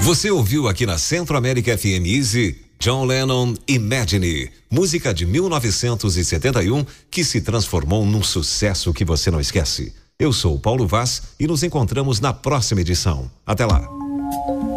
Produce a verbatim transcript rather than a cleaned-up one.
Você ouviu aqui na Centro América F M Easy John Lennon Imagine, música de mil novecentos e setenta e um que se transformou num sucesso que você não esquece. Eu sou o Paulo Vaz e nos encontramos na próxima edição. Até lá.